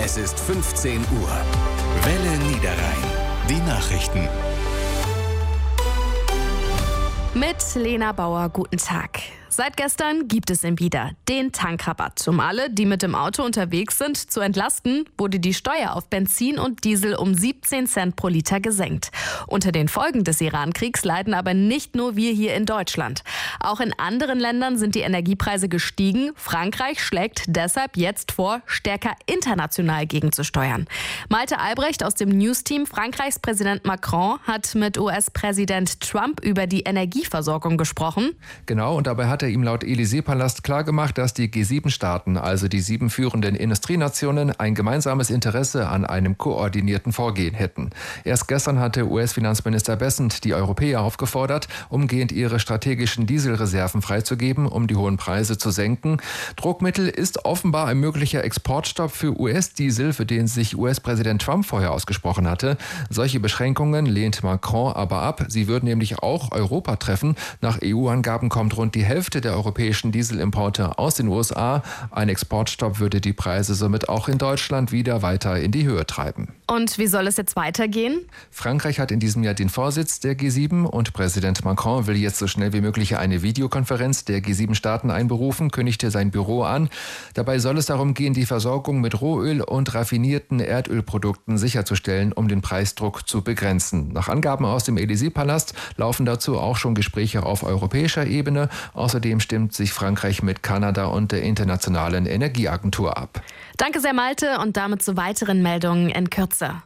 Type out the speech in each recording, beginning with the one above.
Es ist 15 Uhr. Welle Niederrhein. Die Nachrichten. Mit Lena Bauer, guten Tag. Seit gestern gibt es ihn wieder, den Tankrabatt. Um alle, die mit dem Auto unterwegs sind, zu entlasten, wurde die Steuer auf Benzin und Diesel um 17 Cent pro Liter gesenkt. Unter den Folgen des Iran-Kriegs leiden aber nicht nur wir hier in Deutschland. Auch in anderen Ländern sind die Energiepreise gestiegen. Frankreich schlägt deshalb jetzt vor, stärker international gegenzusteuern. Malte Albrecht aus dem News-Team. Frankreichs Präsident Macron hat mit US-Präsident Trump über die Energieversorgung gesprochen. Genau, und dabei hat er ihm laut Élysée-Palast klargemacht, dass die G7-Staaten, also die 7 führenden Industrienationen, ein gemeinsames Interesse an einem koordinierten Vorgehen hätten. Erst gestern hatte US-Finanzminister Bessent die Europäer aufgefordert, umgehend ihre strategischen Dieselreserven freizugeben, um die hohen Preise zu senken. Druckmittel ist offenbar ein möglicher Exportstopp für US-Diesel, für den sich US-Präsident Trump vorher ausgesprochen hatte. Solche Beschränkungen lehnt Macron aber ab. Sie würden nämlich auch Europa treffen. Nach EU-Angaben kommt rund die Hälfte der europäischen Dieselimporte aus den USA. Ein Exportstopp würde die Preise somit auch in Deutschland wieder weiter in die Höhe treiben. Und wie soll es jetzt weitergehen? Frankreich hat in diesem Jahr den Vorsitz der G7 und Präsident Macron will jetzt so schnell wie möglich eine Videokonferenz der G7-Staaten einberufen, kündigte sein Büro an. Dabei soll es darum gehen, die Versorgung mit Rohöl und raffinierten Erdölprodukten sicherzustellen, um den Preisdruck zu begrenzen. Nach Angaben aus dem Élysée-Palast laufen dazu auch schon Gespräche auf europäischer Ebene. Außerdem stimmt sich Frankreich mit Kanada und der Internationalen Energieagentur ab. Danke sehr, Malte, und damit zu weiteren Meldungen in Kürze.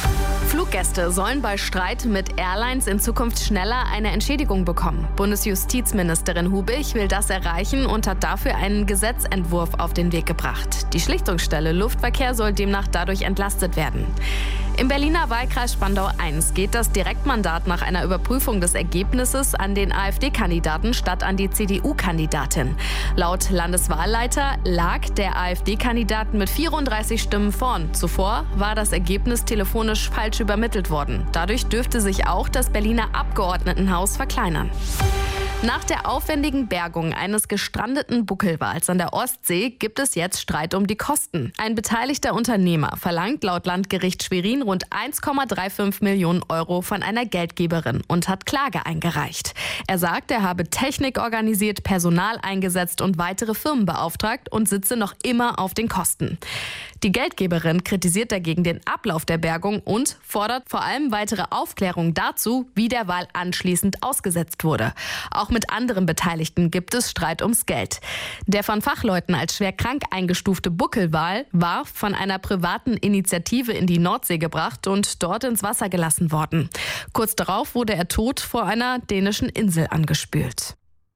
Fluggäste sollen bei Streit mit Airlines in Zukunft schneller eine Entschädigung bekommen. Bundesjustizministerin Hubich will das erreichen und hat dafür einen Gesetzentwurf auf den Weg gebracht. Die Schlichtungsstelle Luftverkehr soll demnach dadurch entlastet werden. Im Berliner Wahlkreis Spandau I geht das Direktmandat nach einer Überprüfung des Ergebnisses an den AfD-Kandidaten statt an die CDU-Kandidatin. Laut Landeswahlleiter lag der AfD-Kandidat mit 34 Stimmen vorn. Zuvor war das Ergebnis telefonisch falsch übermittelt worden. Dadurch dürfte sich auch das Berliner Abgeordnetenhaus verkleinern. Nach der aufwendigen Bergung eines gestrandeten Buckelwals an der Ostsee gibt es jetzt Streit um die Kosten. Ein beteiligter Unternehmer verlangt laut Landgericht Schwerin rund 1,35 Millionen Euro von einer Geldgeberin und hat Klage eingereicht. Er sagt, er habe Technik organisiert, Personal eingesetzt und weitere Firmen beauftragt und sitze noch immer auf den Kosten. Die Geldgeberin kritisiert dagegen den Ablauf der Bergung und fordert vor allem weitere Aufklärung dazu, wie der Wal anschließend ausgesetzt wurde. Auch mit anderen Beteiligten gibt es Streit ums Geld. Der von Fachleuten als schwer krank eingestufte Buckelwal war von einer privaten Initiative in die Nordsee gebracht und dort ins Wasser gelassen worden. Kurz darauf wurde er tot vor einer dänischen Insel angespült.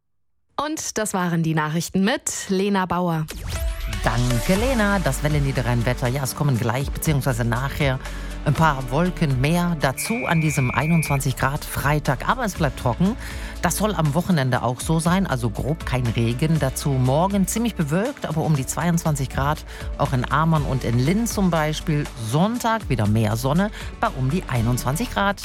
Und das waren die Nachrichten mit Lena Bauer. Danke, Lena. Das Welle Niederrhein-Wetter. Ja, es kommen gleich bzw. nachher ein paar Wolken mehr dazu an diesem 21 Grad Freitag. Aber es bleibt trocken. Das soll am Wochenende auch so sein, also grob kein Regen. Dazu morgen ziemlich bewölkt, aber um die 22 Grad. Auch in Amann und in Linn zum Beispiel. Sonntag wieder mehr Sonne bei um die 21 Grad.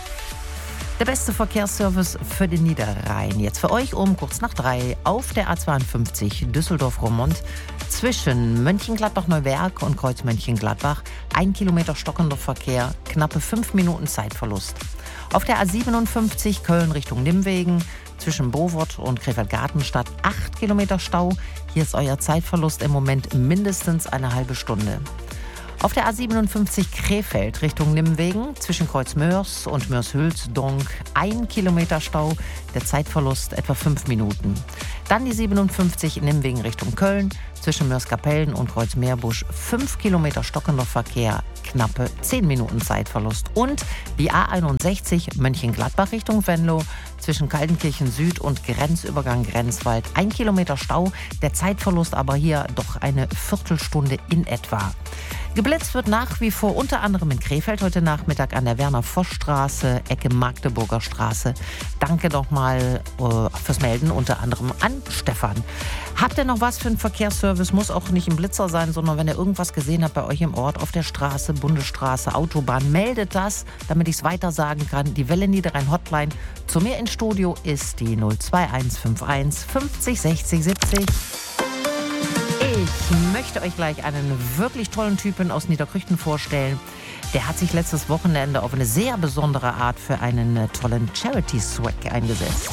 Der beste Verkehrsservice für den Niederrhein. Jetzt für euch um kurz nach 3 auf der A52 Düsseldorf-Roermond zwischen Mönchengladbach-Neuwerk und Kreuz Mönchengladbach. 1 Kilometer stockender Verkehr, knappe 5 Minuten Zeitverlust. Auf der A57 Köln Richtung Nimwegen zwischen Bovert und Krefeld-Gartenstadt 8 Kilometer Stau. Hier ist euer Zeitverlust im Moment mindestens eine halbe Stunde. Auf der A57 Krefeld Richtung Nimwegen zwischen Kreuzmörs und Mörs-Hülsdonk 1 Kilometer Stau, der Zeitverlust etwa 5 Minuten. Dann die 57 Nimwegen Richtung Köln zwischen Mörs-Kapellen und Kreuzmeerbusch 5 Kilometer stockender Verkehr, knappe 10 Minuten Zeitverlust. Und die A61 Mönchengladbach Richtung Venlo zwischen Kaltenkirchen Süd und Grenzübergang Grenzwald 1 Kilometer Stau, der Zeitverlust aber hier doch eine Viertelstunde in etwa. Geblitzt wird nach wie vor unter anderem in Krefeld heute Nachmittag an der Werner-Voss-Straße, Ecke Magdeburger Straße. Danke doch mal fürs Melden, unter anderem an Stefan. Habt ihr noch was für einen Verkehrsservice? Muss auch nicht ein Blitzer sein, sondern wenn ihr irgendwas gesehen habt bei euch im Ort, auf der Straße, Bundesstraße, Autobahn, meldet das, damit ich es weiter sagen kann. Die Welle Niederrhein Hotline zu mir ins Studio ist die 02151 50 60 70. Ich möchte euch gleich einen wirklich tollen Typen aus Niederkrüchten vorstellen. Der hat sich letztes Wochenende auf eine sehr besondere Art für einen tollen Charity-Swag eingesetzt.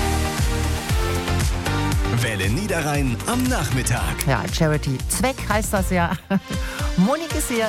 Welle Niederrhein am Nachmittag. Ja, Charity-Zweck heißt das ja. Monik ist hier.